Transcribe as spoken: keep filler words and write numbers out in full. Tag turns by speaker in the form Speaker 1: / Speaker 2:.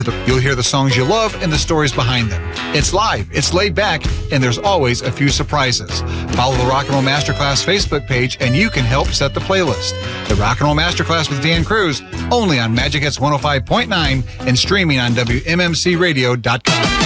Speaker 1: You'll hear the songs you love and the stories behind them. It's live, it's laid back, and there's always a few surprises. Follow the Rock and Roll Masterclass Facebook page, and you can help set the playlist. The Rock and Roll Masterclass with Dan Cruz, only on Magic Hits one oh five point nine and streaming on W M M C radio dot com.